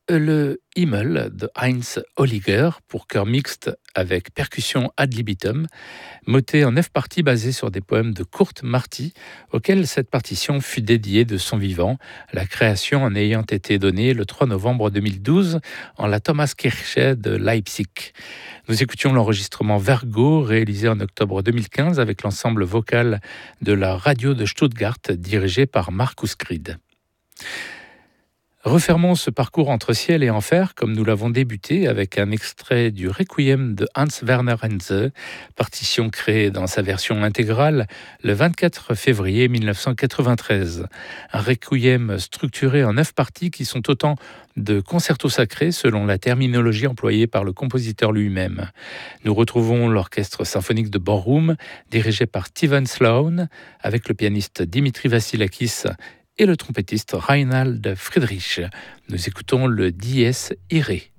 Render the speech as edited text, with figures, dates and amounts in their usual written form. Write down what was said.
Le Himmel de Heinz Holliger pour chœur mixte avec percussion ad libitum, moté en 9 parties basées sur des poèmes de Kurt Marti, auxquels cette partition fut dédiée de son vivant, la création en ayant été donnée le 3 novembre 2012 en la Thomaskirche de Leipzig. Nous écoutions l'enregistrement Vergo, réalisé en octobre 2015 avec l'ensemble vocal de la radio de Stuttgart, dirigé par Markus Kried. Refermons ce parcours entre ciel et enfer comme nous l'avons débuté avec un extrait du Requiem de Hans Werner Henze, partition créée dans sa version intégrale le 24 février 1993. Un Requiem structuré en 9 parties qui sont autant de concertos sacrés selon la terminologie employée par le compositeur lui-même. Nous retrouvons l'orchestre symphonique de Bochum, dirigé par Steven Sloan, avec le pianiste Dimitri Vassilakis et le trompettiste Reinhard Friedrich. Nous écoutons le Dies Irae.